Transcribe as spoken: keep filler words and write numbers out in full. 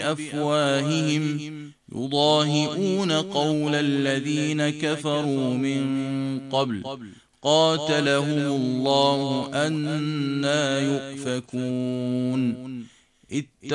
بأفواههم يضاهئون قول الذين كفروا من قبل قاتلهم الله أنى يؤفكون.